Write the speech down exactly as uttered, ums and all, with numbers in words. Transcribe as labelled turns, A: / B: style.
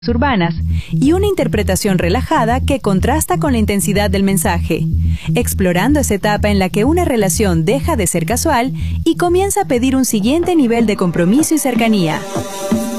A: urbanas y una interpretación relajada que contrasta con la intensidad del mensaje, explorando esa etapa en la que una relación deja de ser casual y comienza a pedir un siguiente nivel de compromiso y cercanía.